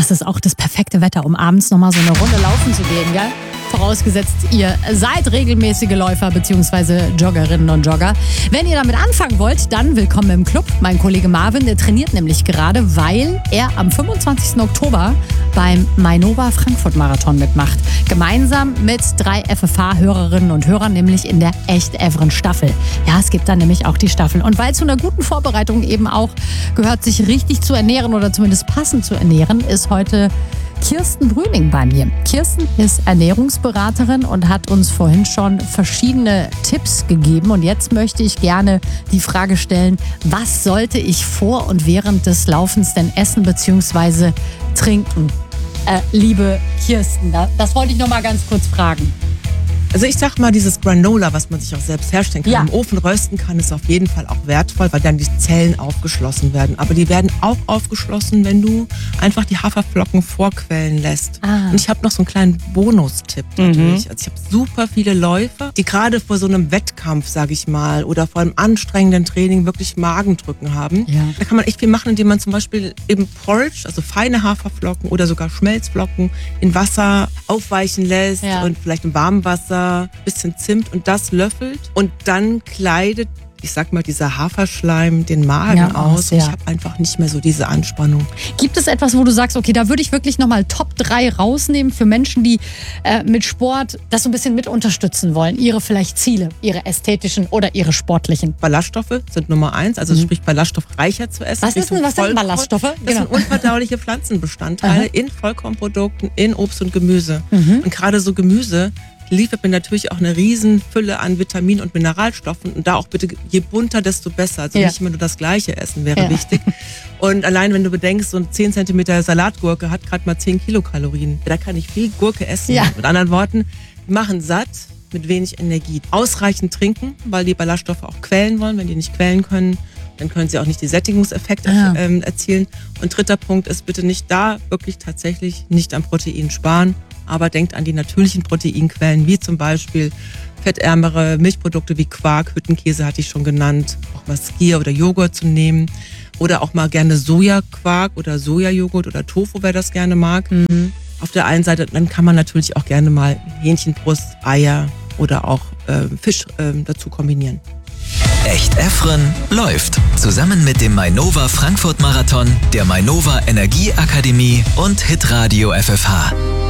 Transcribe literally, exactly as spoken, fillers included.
das ist auch das perfekte Wetter, um abends nochmal so eine Runde laufen zu gehen, gell? Vorausgesetzt, ihr seid regelmäßige Läufer bzw. Joggerinnen und Jogger. Wenn ihr damit anfangen wollt, dann willkommen im Club. Mein Kollege Marvin, der trainiert nämlich gerade, weil er am fünfundzwanzigsten Oktober beim Mainova Frankfurt Marathon mitmacht. Gemeinsam mit drei F F H-Hörerinnen und Hörern, nämlich in der Echt-Evren-Staffel. Ja, es gibt da nämlich auch die Staffel. Und weil zu einer guten Vorbereitung eben auch gehört, sich richtig zu ernähren oder zumindest passend zu ernähren, ist heute Kirsten Brüning bei mir. Kirsten ist Ernährungsberaterin und hat uns vorhin schon verschiedene Tipps gegeben. Und jetzt möchte ich gerne die Frage stellen, was sollte ich vor und während des Laufens denn essen bzw. trinken? Äh, liebe Kirsten, das wollte ich noch mal ganz kurz fragen. Also ich sag mal, dieses Granola, was man sich auch selbst herstellen kann, ja. im Ofen rösten kann, ist auf jeden Fall auch wertvoll, weil dann die Zellen aufgeschlossen werden. Aber die werden auch aufgeschlossen, wenn du einfach die Haferflocken vorquellen lässt. Ah. Und ich habe noch so einen kleinen Bonustipp natürlich. Mhm. Also ich habe super viele Läufer, die gerade vor so einem Wettkampf, sage ich mal, oder vor einem anstrengenden Training wirklich Magendrücken haben. Ja. Da kann man echt viel machen, indem man zum Beispiel eben Porridge, also feine Haferflocken oder sogar Schmelzflocken in Wasser aufweichen lässt ja. und vielleicht im warmen Wasser, bisschen Zimt und das löffelt und dann kleidet, ich sag mal, dieser Haferschleim den Magen ja, aus und ja. ich habe einfach nicht mehr so diese Anspannung. Gibt es etwas, wo du sagst, okay, da würde ich wirklich nochmal Top drei rausnehmen für Menschen, die äh, mit Sport das so ein bisschen mit unterstützen wollen? Ihre vielleicht Ziele, ihre ästhetischen oder ihre sportlichen? Ballaststoffe sind Nummer eins, also mhm. sprich ballaststoffreicher zu essen. Was ist denn, was sind Ballaststoffe? Das genau. sind unverdauliche Pflanzenbestandteile Aha. in Vollkornprodukten, in Obst und Gemüse. Mhm. Und gerade so Gemüse liefert mir natürlich auch eine riesen Fülle an Vitaminen und Mineralstoffen. Und da auch bitte, je bunter, desto besser. Also ja. nicht immer nur das Gleiche essen wäre ja. wichtig. Und allein, wenn du bedenkst, so ein zehn Zentimeter Salatgurke hat gerade mal zehn Kilokalorien. Da kann ich viel Gurke essen. Ja. Mit anderen Worten, die machen satt mit wenig Energie. Ausreichend trinken, weil die Ballaststoffe auch quellen wollen. Wenn die nicht quellen können, dann können sie auch nicht den Sättigungseffekt ja. ähm, erzielen. Und dritter Punkt ist, bitte nicht da wirklich tatsächlich nicht am Protein sparen. Aber denkt an die natürlichen Proteinquellen, wie zum Beispiel fettärmere Milchprodukte wie Quark, Hüttenkäse hatte ich schon genannt, auch mal Skyr oder Joghurt zu nehmen. Oder auch mal gerne Sojaquark oder Sojajoghurt oder Tofu, wer das gerne mag. Mhm. Auf der einen Seite, dann kann man natürlich auch gerne mal Hähnchenbrust, Eier oder auch äh, Fisch äh, dazu kombinieren. Echt-Evren läuft zusammen mit dem Mainova Frankfurt Marathon, der Mainova Energieakademie und Hitradio F F H.